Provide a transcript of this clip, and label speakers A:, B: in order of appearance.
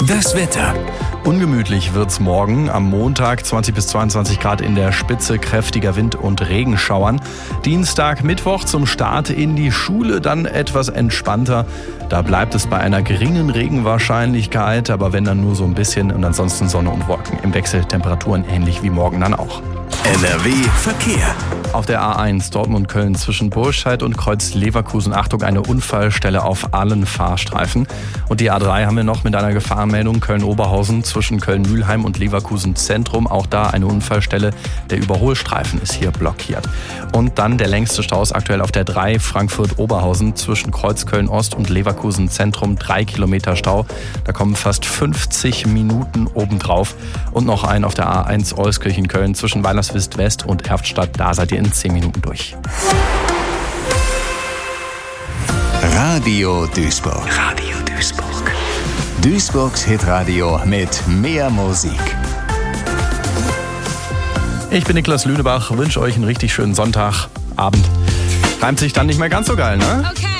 A: Das Wetter.
B: Ungemütlich wird's morgen. Am Montag 20 bis 22 Grad in der Spitze, kräftiger Wind und Regenschauern. Dienstag, Mittwoch zum Start in die Schule dann etwas entspannter. Da bleibt es bei einer geringen Regenwahrscheinlichkeit, aber wenn dann nur so ein bisschen und ansonsten Sonne und Wolken. Im Wechsel Temperaturen ähnlich wie morgen dann auch.
A: NRW Verkehr.
B: Auf der A1 Dortmund-Köln zwischen Burscheid und Kreuz Leverkusen. Achtung, eine Unfallstelle auf allen Fahrstreifen. Und die A3 haben wir noch mit einer Gefahrenmeldung. Köln-Oberhausen zwischen Köln-Mühlheim und Leverkusen Zentrum. Auch da eine Unfallstelle. Der Überholstreifen ist hier blockiert. Und dann der längste Stau ist aktuell auf der 3 Frankfurt-Oberhausen zwischen Kreuzköln-Ost und Leverkusen Zentrum. 3 Kilometer Stau. Da kommen fast 50 Minuten obendrauf. Und noch ein auf der A1 Euskirchen-Köln zwischen Weilerswist-West und Erftstadt. Da seid ihr in 10 Minuten durch.
A: Radio Duisburg. Radio Duisburg. Duisburgs Hitradio mit mehr Musik.
B: Ich bin Niklas Lünebach, wünsche euch einen richtig schönen Sonntagabend. Reimt sich dann nicht mehr ganz so geil, ne?
C: Okay.